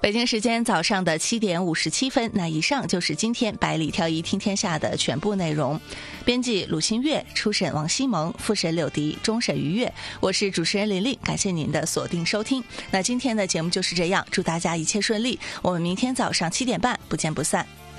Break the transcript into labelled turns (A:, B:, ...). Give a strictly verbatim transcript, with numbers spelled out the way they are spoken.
A: 北京时间早上的七点五十七分，那以上就是今天百里挑一听天下的全部内容。编辑鲁新月，初审王希萌，复审柳迪，终审于月。我是主持人琳琳，感谢您的锁定收听。那今天的节目就是这样，祝大家一切顺利。我们明天早上七点半不见不散。